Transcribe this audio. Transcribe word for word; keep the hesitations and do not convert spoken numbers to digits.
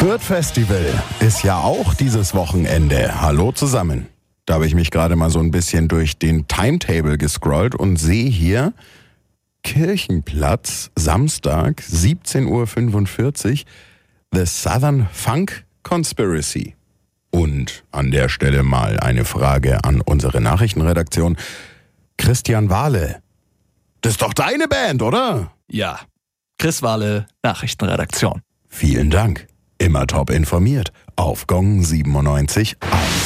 Fürth Festival ist ja auch dieses Wochenende. Hallo zusammen. Da habe ich mich gerade mal so ein bisschen durch den Timetable gescrollt und sehe hier Kirchenplatz, Samstag, siebzehn Uhr fünfundvierzig, The Southern Funk Conspiracy. Und an der Stelle mal eine Frage an unsere Nachrichtenredaktion. Christian Wahle, das ist doch deine Band, oder? Ja, Chris Wahle, Nachrichtenredaktion. Vielen Dank. Immer top informiert. Auf Gong siebenundneunzig Komma eins.